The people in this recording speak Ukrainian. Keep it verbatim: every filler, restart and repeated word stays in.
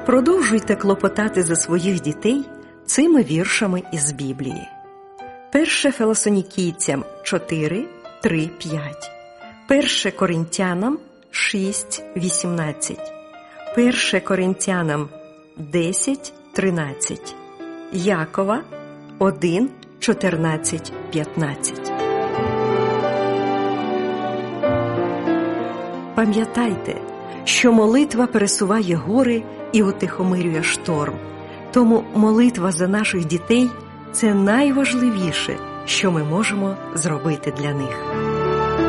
Продовжуйте клопотати за своїх дітей цими віршами із Біблії. Перше Фесалонікійцям чотири, три, п'ять. Перше Коринтянам шість, вісімнадцять. Перше Коринтянам десять, тринадцять. Якова один, чотирнадцять, п'ятнадцять. Пам'ятайте, що молитва пересуває гори і утихомирює шторм. Тому молитва за наших дітей – це найважливіше, що ми можемо зробити для них.